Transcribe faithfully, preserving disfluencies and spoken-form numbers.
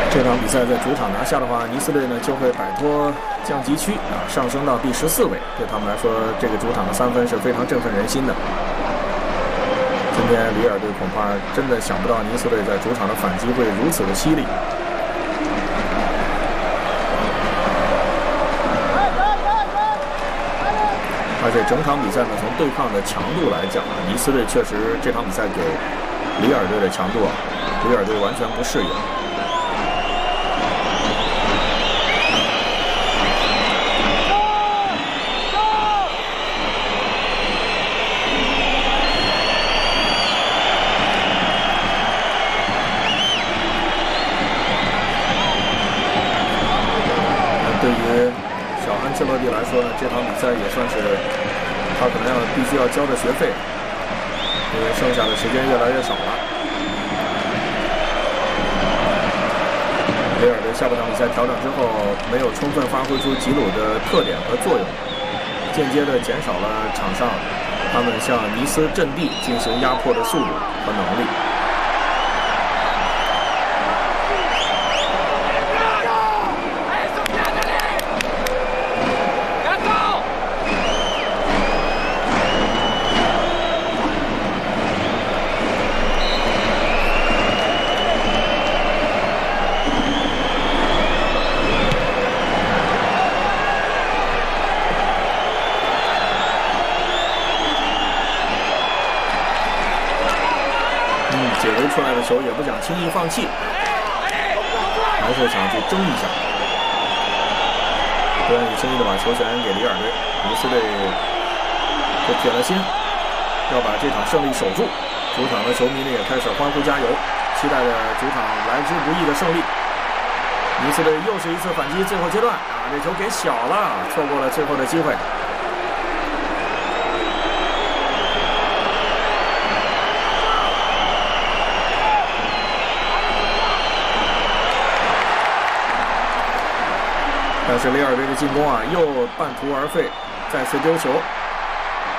这场比赛在主场拿下的话，尼斯队呢就会摆脱降级区啊，上升到第十四位。对他们来说，这个主场的三分是非常振奋人心的。今天里尔队恐怕真的想不到尼斯队在主场的反击会如此的犀利。而且整场比赛呢，从对抗的强度来讲啊，尼斯队确实这场比赛给里尔队的强度啊，里尔队完全不适应。对于小安切洛蒂来说呢，这场比赛也算是他可能要必须要交的学费，因为剩下的时间越来越少了。雷尔队下半场比赛调整之后，没有充分发挥出吉鲁的特点和作用，间接的减少了场上他们向尼斯阵地进行压迫的速度和能力。解围出来的球也不想轻易放弃，还是想去争一下，不愿意轻易的把球权给里尔队。尼斯队就铁了心要把这场胜利守住，主场的球迷呢也开始欢呼加油，期待着主场来之不易的胜利。尼斯队又是一次反击，最后阶段啊，这球给小了，错过了最后的机会。但是里尔队的进攻啊，又半途而废，再次丢球。